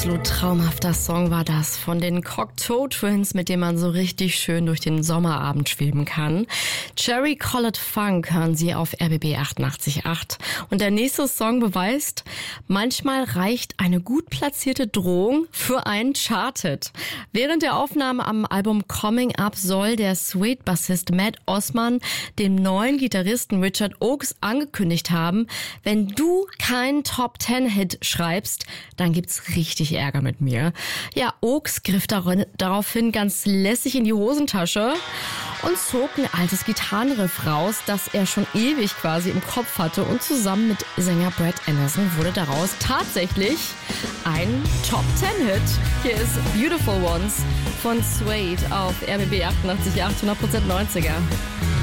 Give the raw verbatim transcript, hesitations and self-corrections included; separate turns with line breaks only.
absolut traumhafter Song war das von den Cocteau Twins, mit dem man so richtig schön durch den Sommerabend schweben kann. Cherry Coloured Funk hören Sie auf R B B achtundachtzig Komma acht. Und der nächste Song beweist, manchmal reicht eine gut platzierte Drohung für einen Charted. Während der Aufnahme am Album Coming Up soll der Suede-Bassist Matt Osman dem neuen Gitarristen Richard Oakes angekündigt haben, wenn du keinen Top-Ten-Hit schreibst, dann gibt's richtig Ärger mit mir. Ja, Oakes griff daraufhin ganz lässig in die Hosentasche und zog ein altes Gitarrenriff raus, das er schon ewig quasi im Kopf hatte, und zusammen mit Sänger Brad Anderson wurde daraus tatsächlich ein Top-Ten-Hit. Hier ist Beautiful Ones von Suede auf R B B achtundachtzig Komma acht, hundert Prozent neunziger.